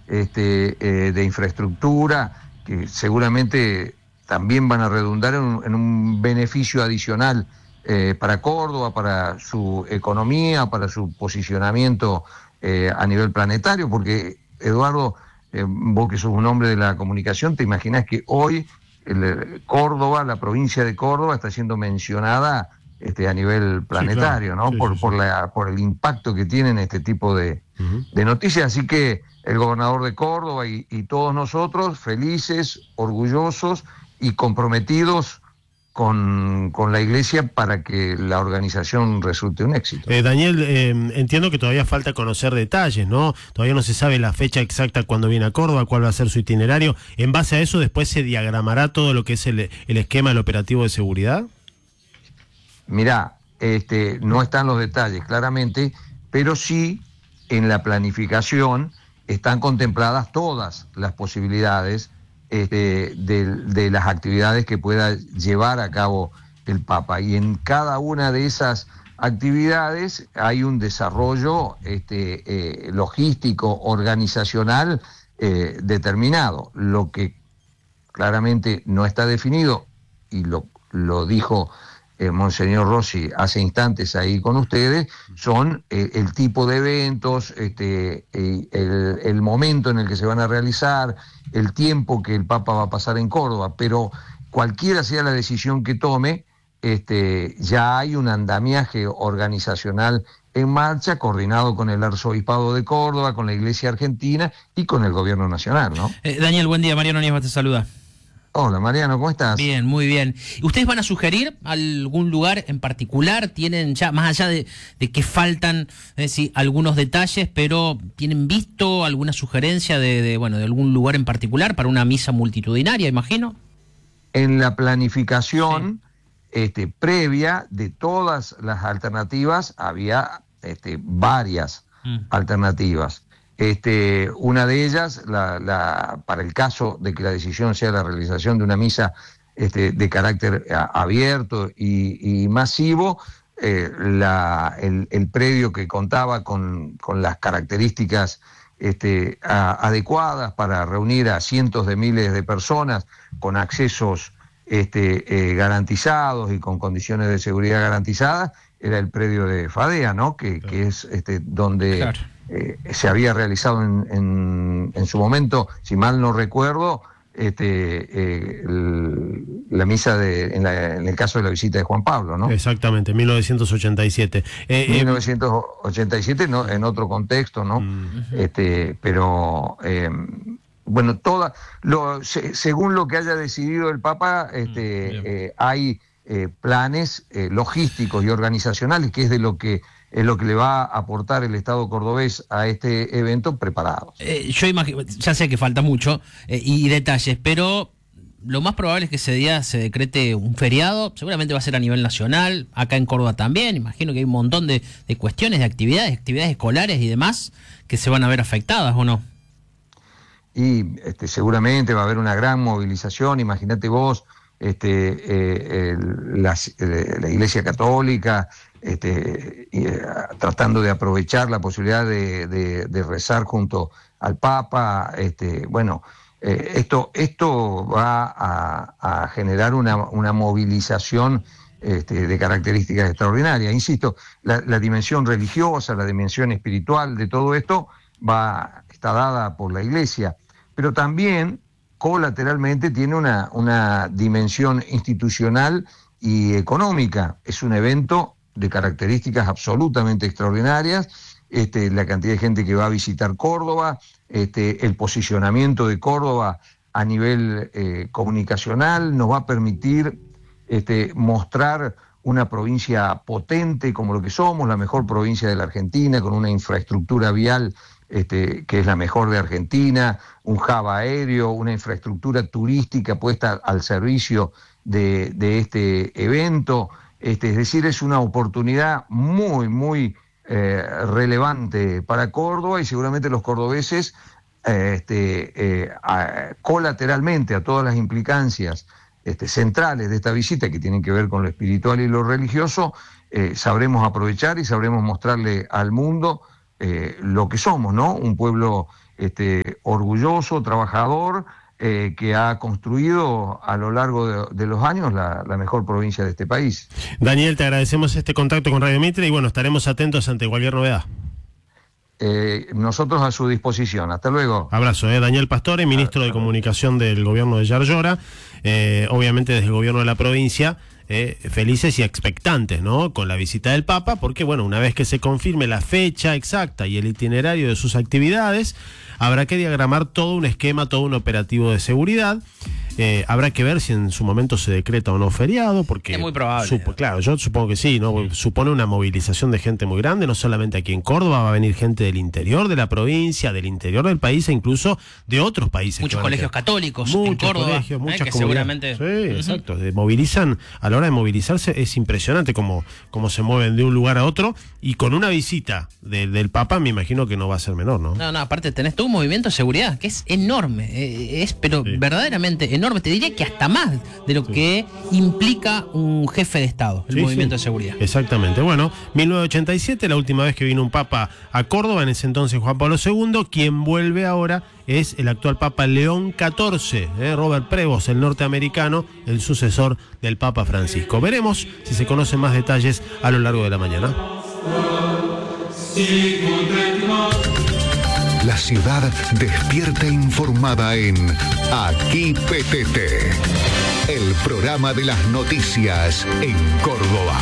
de infraestructura, que seguramente también van a redundar en un beneficio adicional para Córdoba, para su economía, para su posicionamiento a nivel planetario, porque Eduardo, vos que sos un hombre de la comunicación, te imaginás que hoy Córdoba, la provincia de Córdoba, está siendo mencionada a nivel planetario, sí, claro. ¿no? Sí. Por el impacto que tienen este tipo de noticias. Así que el gobernador de Córdoba y todos nosotros felices, orgullosos y comprometidos con la iglesia para que la organización resulte un éxito. Daniel, entiendo que todavía falta conocer detalles, ¿no? Todavía no se sabe la fecha exacta cuando viene a Córdoba, cuál va a ser su itinerario. En base a eso, después se diagramará todo lo que es el esquema del operativo de seguridad. Mirá, no están los detalles claramente, pero sí en la planificación están contempladas todas las posibilidades de las actividades que pueda llevar a cabo el Papa. Y en cada una de esas actividades hay un desarrollo logístico, organizacional determinado. Lo que claramente no está definido, y lo dijo Monseñor Rossi hace instantes ahí con ustedes, son el tipo de eventos, el momento en el que se van a realizar, el tiempo que el Papa va a pasar en Córdoba, pero cualquiera sea la decisión que tome, ya hay un andamiaje organizacional en marcha, coordinado con el Arzobispado de Córdoba, con la Iglesia Argentina y con el Gobierno Nacional, ¿no? Daniel, buen día. Mariano Niesma te saluda. Hola Mariano, ¿cómo estás? Bien, muy bien. ¿Ustedes van a sugerir algún lugar en particular? ¿Tienen ya, más allá de que faltan algunos detalles, pero tienen visto alguna sugerencia de algún lugar en particular para una misa multitudinaria, imagino? En la planificación previa de todas las alternativas había varias alternativas. Una de ellas, para el caso de que la decisión sea la realización de una misa de carácter abierto y masivo, el predio que contaba con las características adecuadas para reunir a cientos de miles de personas con accesos garantizados y con condiciones de seguridad garantizadas, era el predio de Fadea, ¿no? Que es donde... Claro. Se había realizado en su momento, si mal no recuerdo, la misa en el caso de la visita de Juan Pablo, ¿no? Exactamente, 1987. 1987 no, en otro contexto, ¿no? Pero bueno, según lo que haya decidido el Papa, hay planes logísticos y organizacionales, que es lo que le va a aportar el Estado cordobés a este evento, preparados. Yo imagino, ya sé que falta mucho y detalles, pero lo más probable es que ese día se decrete un feriado, seguramente va a ser a nivel nacional, acá en Córdoba también, imagino que hay un montón de cuestiones, de actividades escolares y demás que se van a ver afectadas, ¿o no? Y seguramente va a haber una gran movilización, imagínate vos, la Iglesia Católica, tratando de aprovechar la posibilidad de rezar junto al Papa. Esto va a generar una movilización de características extraordinarias. Insisto, la dimensión religiosa, la dimensión espiritual de todo esto está dada por la Iglesia, pero también colateralmente tiene una dimensión institucional y económica. Es un evento de características absolutamente extraordinarias, la cantidad de gente que va a visitar Córdoba, el posicionamiento de Córdoba a nivel comunicacional nos va a permitir mostrar una provincia potente como lo que somos, la mejor provincia de la Argentina, con una infraestructura vial que es la mejor de Argentina, un hub aéreo, una infraestructura turística puesta al servicio de este evento. Es decir, es una oportunidad muy, muy relevante para Córdoba, y seguramente los cordobeses, colateralmente a todas las implicancias centrales de esta visita, que tienen que ver con lo espiritual y lo religioso, sabremos aprovechar y sabremos mostrarle al mundo lo que somos, ¿no? Un pueblo orgulloso, trabajador, que ha construido a lo largo de los años la mejor provincia de este país. Daniel, te agradecemos este contacto con Radio Mitre y bueno, estaremos atentos ante cualquier novedad. Nosotros a su disposición. Hasta luego. Abrazo. Daniel Pastore, ministro de Comunicación del gobierno de Yar Llora, obviamente desde el gobierno de la provincia, felices y expectantes, ¿no?, con la visita del Papa, porque bueno, una vez que se confirme la fecha exacta y el itinerario de sus actividades, habrá que diagramar todo un esquema, todo un operativo de seguridad. Habrá que ver si en su momento se decreta o no feriado, porque es muy probable. Claro, yo supongo que sí, ¿no? Supone una movilización de gente muy grande, no solamente aquí en Córdoba, va a venir gente del interior de la provincia, del interior del país e incluso de otros países. Muchos colegios católicos muchos en Córdoba, colegios, muchas que comunidades. seguramente. Sí, exacto. Movilizan, a la hora de movilizarse es impresionante cómo se mueven de un lugar a otro, y con una visita del Papa me imagino que no va a ser menor, ¿no? No, aparte tenés todo un movimiento de seguridad que es enorme, pero sí, verdaderamente enorme. Te diría que hasta más de lo que implica un jefe de Estado, el movimiento de seguridad. Exactamente. Bueno, 1987, la última vez que vino un Papa a Córdoba, en ese entonces Juan Pablo II, quien vuelve ahora es el actual Papa León XIV, Robert Prevost, el norteamericano, el sucesor del Papa Francisco. Veremos si se conocen más detalles a lo largo de la mañana. La ciudad despierta informada en Aquí PTT, el programa de las noticias en Córdoba.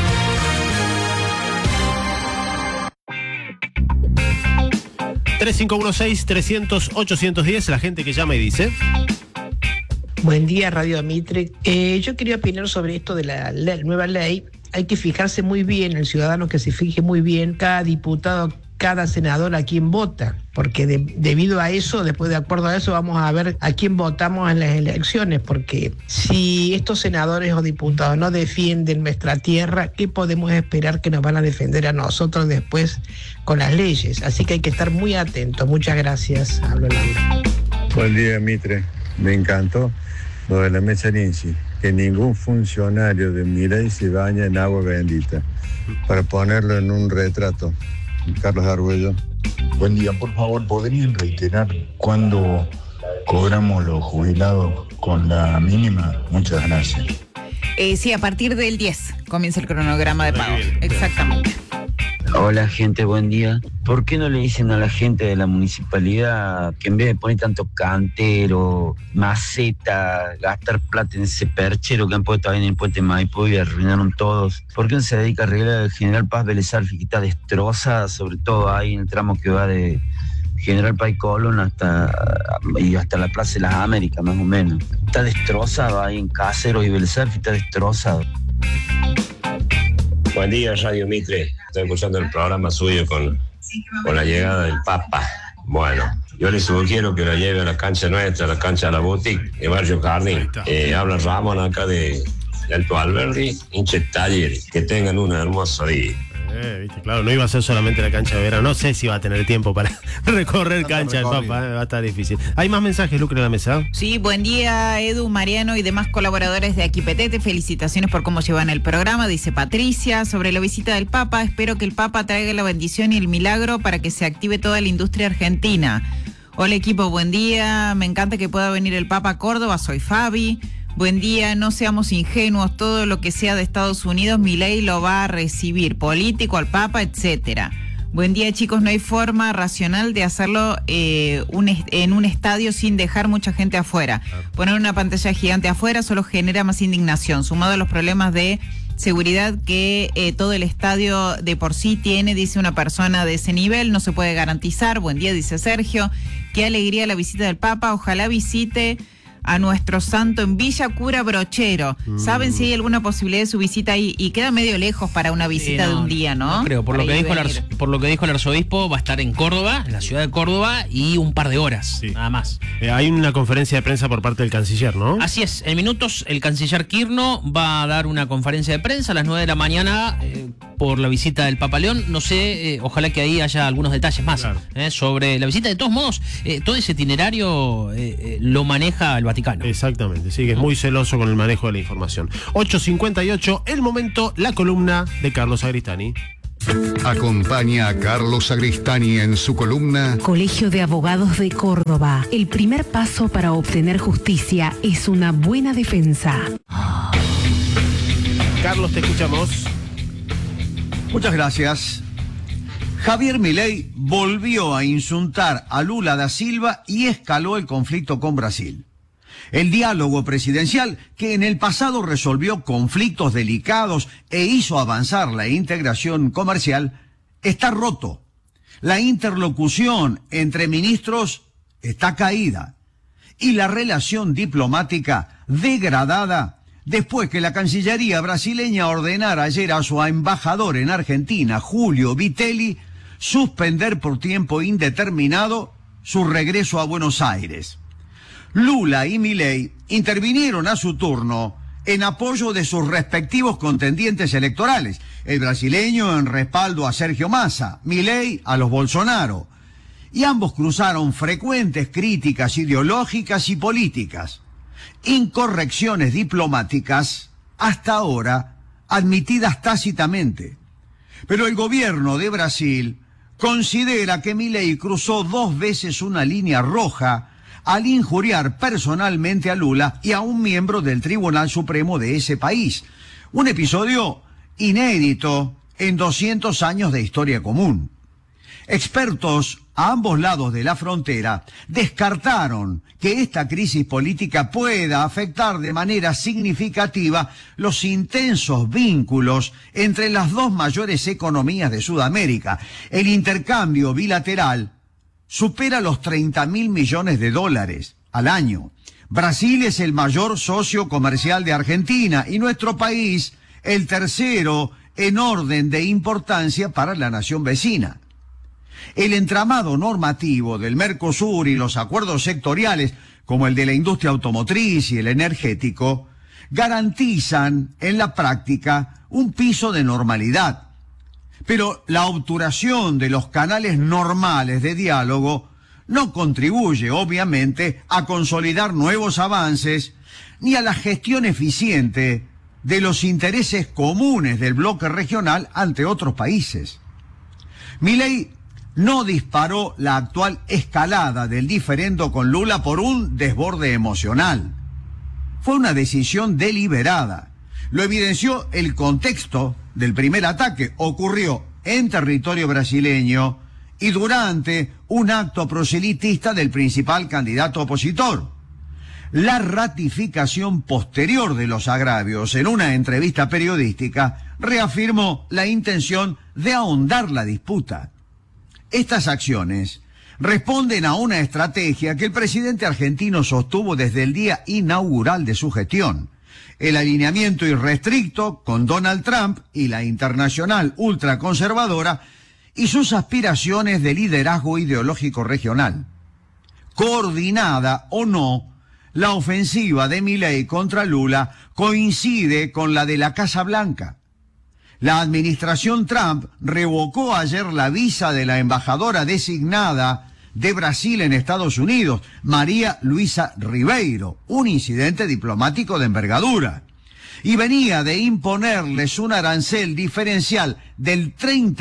...3516-300-810... la gente que llama y dice... Buen día, Radio Mitre. Yo quería opinar sobre esto de la nueva ley. Hay que fijarse muy bien, el ciudadano que se fije muy bien, cada diputado, cada senador a quién vota, porque debido a eso, después de acuerdo a eso, vamos a ver a quién votamos en las elecciones, porque si estos senadores o diputados no defienden nuestra tierra, ¿qué podemos esperar que nos van a defender a nosotros después con las leyes? Así que hay que estar muy atentos. Muchas gracias. Hablo Laura. Buen día, Mitre. Me encantó lo de la mesa Lindsay, que ningún funcionario de Milei se baña en agua bendita, para ponerlo en un retrato. Carlos Arguello. Buen día, por favor, ¿podrían reiterar cuándo cobramos los jubilados con la mínima? Muchas gracias. Sí, a partir del 10 comienza el cronograma de pago. Exactamente. Hola gente, buen día. ¿Por qué no le dicen a la gente de la municipalidad que en vez de poner tanto cantero, maceta, gastar plata en ese perchero que han puesto ahí en el puente Maipú y arruinaron todos? ¿Por qué no se dedica a arreglar el General Paz Vélez Arfield, que está destrozada, sobre todo ahí en el tramo que va de General Paz y Colón hasta la Plaza de las Américas, más o menos? Está destrozado ahí en Caseros y Vélez Arfield, está destrozado. Buen día, Radio Mitre. Estoy escuchando el programa suyo con la llegada del Papa. Bueno, yo le sugiero que lo lleve a la cancha nuestra, a la cancha de la Boutique, de Barrio Jardín. Habla Ramón acá de Alto Alberdi, hinche Talleres. Que tengan un hermoso día. ¿Viste? Claro, no iba a ser solamente la cancha de verano. No sé si va a tener tiempo para recorrer cancha del Papa, va a estar difícil. ¿Hay más mensajes, Lucre, en la mesa? Sí, buen día, Edu, Mariano y demás colaboradores de Aquí PTT. Felicitaciones por cómo llevan el programa, dice Patricia. Sobre la visita del Papa, espero que el Papa traiga la bendición y el milagro para que se active toda la industria argentina. Hola equipo, buen día. Me encanta que pueda venir el Papa a Córdoba, soy Fabi. Buen día, no seamos ingenuos, todo lo que sea de Estados Unidos, Milei lo va a recibir, político, al Papa, etcétera. Buen día, chicos, no hay forma racional de hacerlo en un estadio sin dejar mucha gente afuera. Poner una pantalla gigante afuera solo genera más indignación, sumado a los problemas de seguridad que todo el estadio de por sí tiene, dice una persona de ese nivel, no se puede garantizar. Buen día, dice Sergio. Qué alegría la visita del Papa, ojalá visite a nuestro santo en Villa Cura Brochero. ¿Saben si hay alguna posibilidad de su visita ahí? Y queda medio lejos para una visita de un día, ¿no? No creo, por lo que dijo el arzobispo, va a estar en Córdoba, en la ciudad de Córdoba, y un par de horas, nada más. Hay una conferencia de prensa por parte del canciller, ¿no? Así es, en minutos el canciller Kirchner va a dar una conferencia de prensa a las 9 de la mañana por la visita del Papa León. No sé, ojalá que ahí haya algunos detalles más sobre la visita. De todos modos, todo ese itinerario lo maneja el Vaticano. Exactamente, sí, que es muy celoso con el manejo de la información. 8:58, el momento, la columna de Carlos Agristani. Acompaña a Carlos Agristani en su columna Colegio de Abogados de Córdoba. El primer paso para obtener justicia es una buena defensa. Carlos, te escuchamos. Muchas gracias. Javier Milei volvió a insultar a Lula da Silva y escaló el conflicto con Brasil. El diálogo presidencial, que en el pasado resolvió conflictos delicados e hizo avanzar la integración comercial, está roto. La interlocución entre ministros está caída y la relación diplomática degradada después que la Cancillería brasileña ordenara ayer a su embajador en Argentina, Julio Vitelli, suspender por tiempo indeterminado su regreso a Buenos Aires. Lula y Milei intervinieron a su turno en apoyo de sus respectivos contendientes electorales, el brasileño en respaldo a Sergio Massa, Milei a los Bolsonaro, y ambos cruzaron frecuentes críticas ideológicas y políticas, incorrecciones diplomáticas hasta ahora admitidas tácitamente. Pero el gobierno de Brasil considera que Milei cruzó 2 veces una línea roja al injuriar personalmente a Lula y a un miembro del Tribunal Supremo de ese país. Un episodio inédito en 200 años de historia común. Expertos a ambos lados de la frontera descartaron que esta crisis política pueda afectar de manera significativa los intensos vínculos entre las 2 mayores economías de Sudamérica. El intercambio bilateral supera los 30.000 millones de dólares al año. Brasil es el mayor socio comercial de Argentina y nuestro país el tercero en orden de importancia para la nación vecina. El entramado normativo del Mercosur y los acuerdos sectoriales, como el de la industria automotriz y el energético, garantizan en la práctica un piso de normalidad. Pero la obturación de los canales normales de diálogo no contribuye, obviamente, a consolidar nuevos avances ni a la gestión eficiente de los intereses comunes del bloque regional ante otros países. Milei no disparó la actual escalada del diferendo con Lula por un desborde emocional. Fue una decisión deliberada. Lo evidenció el contexto del primer ataque. Ocurrió en territorio brasileño y durante un acto proselitista del principal candidato opositor. La ratificación posterior de los agravios en una entrevista periodística reafirmó la intención de ahondar la disputa. Estas acciones responden a una estrategia que el presidente argentino sostuvo desde el día inaugural de su gestión: el alineamiento irrestricto con Donald Trump y la internacional ultraconservadora y sus aspiraciones de liderazgo ideológico regional. Coordinada o no, la ofensiva de Milei contra Lula coincide con la de la Casa Blanca. La administración Trump revocó ayer la visa de la embajadora designada de Brasil en Estados Unidos, María Luisa Ribeiro, un incidente diplomático de envergadura. Y venía de imponerles un arancel diferencial del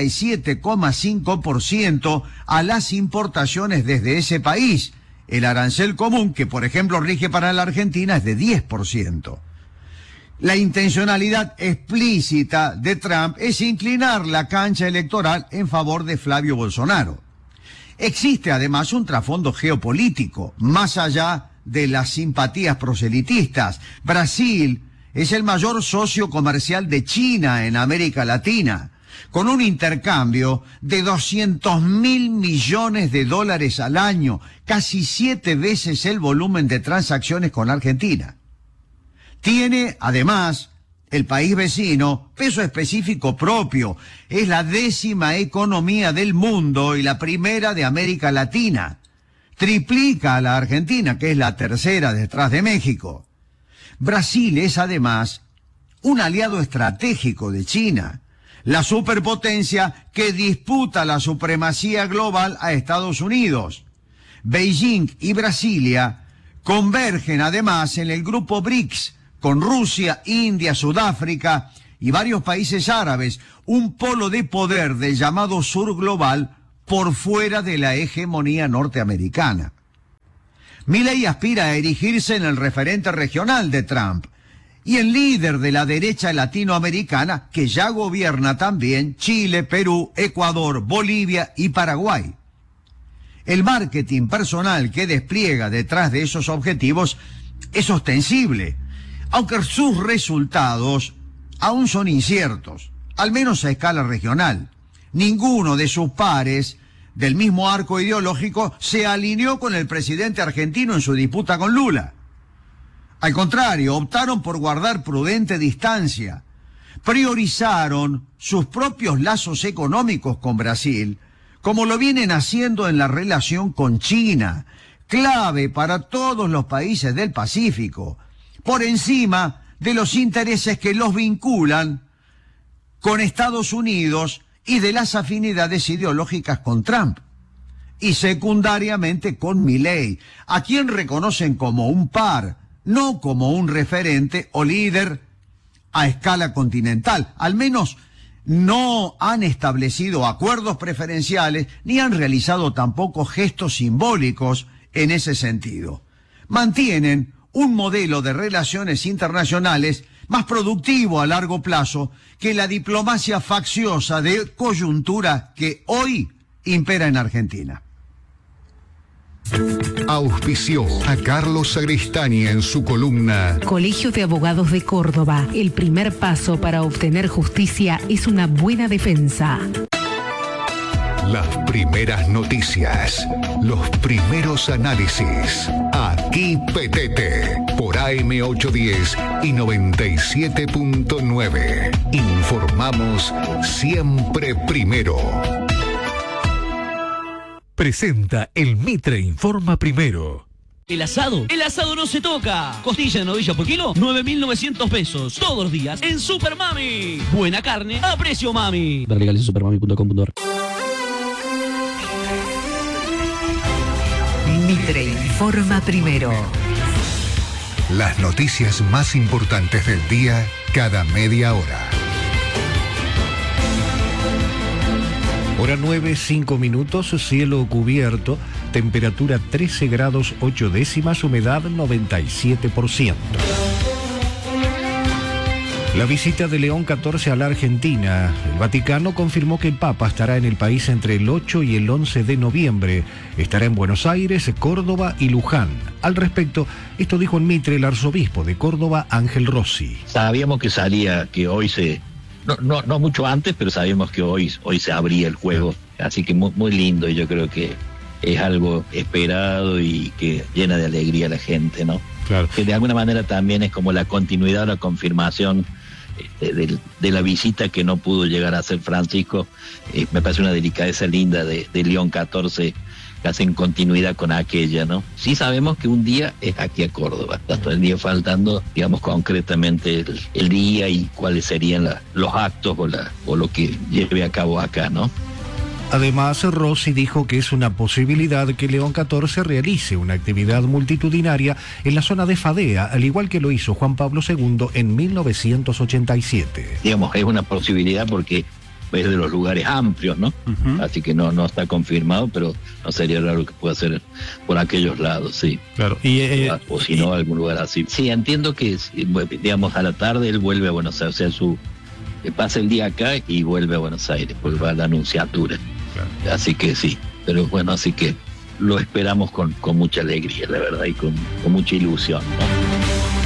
37,5% a las importaciones desde ese país. El arancel común, que por ejemplo rige para la Argentina, es de 10%. La intencionalidad explícita de Trump es inclinar la cancha electoral en favor de Flavio Bolsonaro. Existe además un trasfondo geopolítico, más allá de las simpatías proselitistas. Brasil es el mayor socio comercial de China en América Latina, con un intercambio de 200.000 millones de dólares al año, casi 7 veces el volumen de transacciones con Argentina. Tiene, además, el país vecino peso específico propio. Es la 10ª economía del mundo y la primera de América Latina. Triplica a la Argentina, que es la tercera detrás de México. Brasil es, además, un aliado estratégico de China, la superpotencia que disputa la supremacía global a Estados Unidos. Beijing y Brasilia convergen, además, en el grupo BRICS, con Rusia, India, Sudáfrica y varios países árabes, un polo de poder del llamado sur global por fuera de la hegemonía norteamericana. Milei aspira a erigirse en el referente regional de Trump y en líder de la derecha latinoamericana que ya gobierna también Chile, Perú, Ecuador, Bolivia y Paraguay. El marketing personal que despliega detrás de esos objetivos es ostensible, aunque sus resultados aún son inciertos, al menos a escala regional. Ninguno de sus pares del mismo arco ideológico se alineó con el presidente argentino en su disputa con Lula. Al contrario, optaron por guardar prudente distancia, priorizaron sus propios lazos económicos con Brasil, como lo vienen haciendo en la relación con China, clave para todos los países del Pacífico, por encima de los intereses que los vinculan con Estados Unidos y de las afinidades ideológicas con Trump, y secundariamente con Milei, a quien reconocen como un par, no como un referente o líder a escala continental. Al menos no han establecido acuerdos preferenciales ni han realizado tampoco gestos simbólicos en ese sentido. Mantienen un modelo de relaciones internacionales más productivo a largo plazo que la diplomacia facciosa de coyuntura que hoy impera en Argentina. Auspició a Carlos Sagristani en su columna Colegio de Abogados de Córdoba. El primer paso para obtener justicia es una buena defensa. Las primeras noticias, los primeros análisis. Aquí Petete, por AM810 y 97.9. Informamos siempre primero. Presenta el Mitre Informa Primero. El asado no se toca. Costilla de novilla por kilo, 9.900 pesos. Todos los días en Super Mami. Buena carne a precio mami. Ver legales en supermami.com.ar. Mitre Informa Primero. Las noticias más importantes del día cada media hora. Hora 9, 5 minutos, cielo cubierto, temperatura 13 grados 8 décimas, humedad 97%. La visita de León XIV a la Argentina. El Vaticano confirmó que el Papa estará en el país entre el 8 y el 11 de noviembre. Estará en Buenos Aires, Córdoba y Luján. Al respecto, esto dijo en Mitre el arzobispo de Córdoba, Ángel Rossi. Sabíamos que salía, que hoy se... No mucho antes, pero sabemos que hoy se abría el juego, así que muy lindo, y yo creo que es algo esperado y que llena de alegría a la gente, ¿no? Claro. Que de alguna manera también es como la continuidad, la confirmación de la visita que no pudo llegar a hacer Francisco. Me parece una delicadeza linda de León XIV, que hace en continuidad con aquella, ¿no? Sí sabemos que un día es aquí a Córdoba, hasta el día faltando, digamos, concretamente el día y cuáles serían los actos o lo que lleve a cabo acá, ¿no? Además, Rossi dijo que es una posibilidad que León XIV realice una actividad multitudinaria en la zona de Fadea, al igual que lo hizo Juan Pablo II en 1987. Digamos, es una posibilidad porque es de los lugares amplios, ¿no? Uh-huh. Así que no está confirmado, pero no sería raro que pueda ser por aquellos lados, sí. Claro. O si no, algún lugar así. Sí, entiendo que, digamos, a la tarde él vuelve a Buenos Aires, o sea, pasa el día acá y vuelve a Buenos Aires, porque va a la anunciatura. Claro. Así que sí, pero bueno, así que lo esperamos con mucha alegría, la verdad, y con mucha ilusión, ¿no?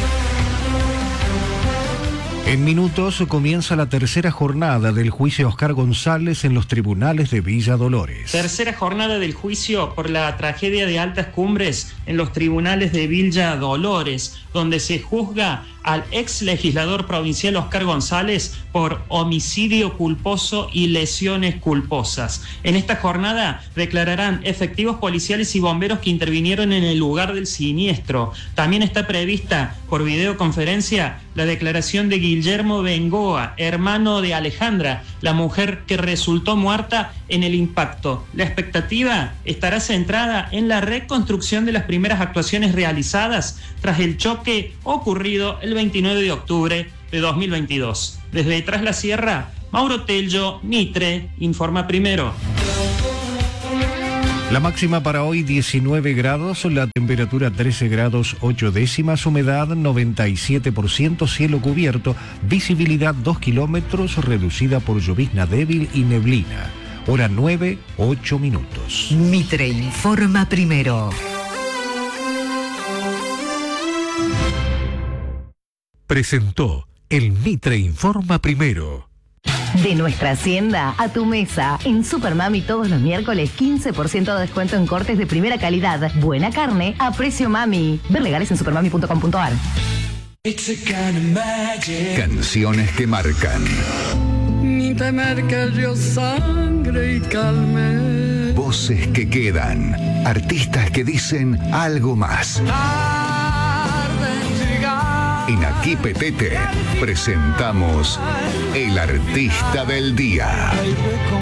En minutos comienza la tercera jornada del juicio Oscar González en los tribunales de Villa Dolores. Tercera jornada del juicio por la tragedia de Altas Cumbres en los tribunales de Villa Dolores, donde se juzga al ex legislador provincial Oscar González por homicidio culposo y lesiones culposas. En esta jornada declararán efectivos policiales y bomberos que intervinieron en el lugar del siniestro. También está prevista por videoconferencia la declaración de Guillermo Bengoa, hermano de Alejandra, la mujer que resultó muerta en el impacto. La expectativa estará centrada en la reconstrucción de las primeras actuaciones realizadas tras el choque ocurrido el 29 de octubre de 2022. Desde Detrás la Sierra, Mauro Tello, Mitre, informa primero. La máxima para hoy 19 grados, la temperatura 13 grados 8 décimas, humedad 97%, cielo cubierto, visibilidad 2 kilómetros, reducida por llovizna débil y neblina. Hora 9, 8 minutos. Mitre informa primero. Presentó el Mitre Informa Primero. De nuestra hacienda a tu mesa. En Supermami todos los miércoles 15% de descuento en cortes de primera calidad. Buena carne a precio mami. Ver legales en supermami.com.ar. Canciones que marcan. Te marca yo sangre y calme. Voces que quedan. Artistas que dicen algo más. En Aquí Petete presentamos El Artista del Día.